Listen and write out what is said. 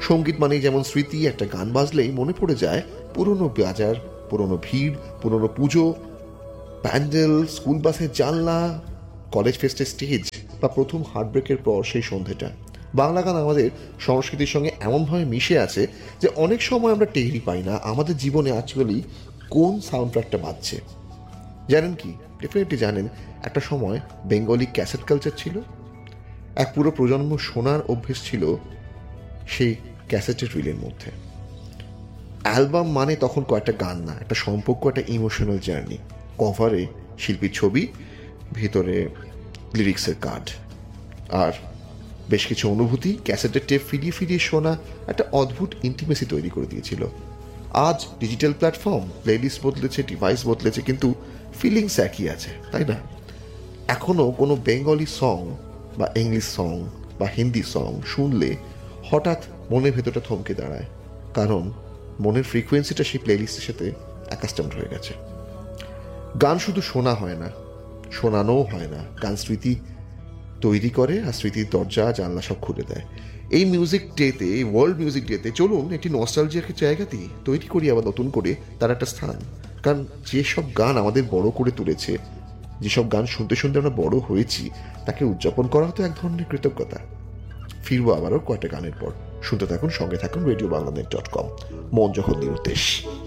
সঙ্গীত মানেই যেমন স্মৃতি, একটা গান বাজলেই মনে পড়ে যায় পুরনো বাজার, পুরনো ভিড়, পুরনো পুজো, প্যান্ডেল, স্কুল বাসের জানলা, কলেজ ফেস্টের স্টেজ বা প্রথম হার্টব্রেকের পর সেই সন্ধেটা। বাংলা গান আমাদের সংস্কৃতির সঙ্গে এমনভাবে মিশে আছে যে অনেক সময় আমরা টেরই পাই না আমাদের জীবনে অ্যাকচুয়ালি কোন সাউন্ড ট্র্যাকটা বাজছে। জানেন কি? ডেফিনেটলি জানেন, একটা সময় বেঙ্গলি ক্যাসেট কালচার ছিল। এক পুরো প্রজন্ম শোনার অভ্যেস ছিল সেই ক্যাসেটের রিলের মধ্যে। অ্যালবাম মানে তখন কয়েকটা গান না, একটা সম্পর্ক, একটা ইমোশনাল জার্নি। কভারে শিল্পীর ছবি, ভিতরে লিরিক্সের কার্ড, আর বেশ কিছু অনুভূতি ক্যাসেটের টেপ ফিরিয়ে ফিরিয়ে শোনা একটা অদ্ভুত ইন্টিমেসি তৈরি করে দিয়েছিল। আজ ডিজিটাল প্ল্যাটফর্ম, প্লেলিস্ট বদলেছে, ডিভাইস বদলেছে, কিন্তু ফিলিংস একই আছে, তাই না? এখনও কোনো বেঙ্গলি সং বা ইংলিশ সং বা হিন্দি সং শুনলে হঠাৎ মনের ভেতরটা থমকে দাঁড়ায়, কারণ মনের ফ্রিকোয়েন্সিটা সেই প্লেলিস্টের সাথে অ্যাকাস্টমড হয়ে গেছে। গান শুধু শোনা হয় না, শোনানোও হয় না। গান স্মৃতি তৈরি করে, আর স্মৃতির দরজা জানলা সব খুলে দেয়। এই মিউজিক ডেতে, ওয়ার্ল্ড মিউজিক ডেতে চলুন একটি নস্টালজিয়াকে জায়গাতেই তৈরি করি আবার নতুন করে তার একটা স্থান। কারণ যেসব গান আমাদের বড় করে তুলেছে, যেসব গান শুনতে শুনতে আমরা বড় হয়েছি, তাকে উদযাপন করা হতো এক ধরনের কৃতজ্ঞতা। ফিরবো আবারও কয়েকটা গানের পর। শুনতে থাকুন, সঙ্গে থাকুন রেডিও বাংলাদেশ.com। মন যখন নিরুদ্দেশ।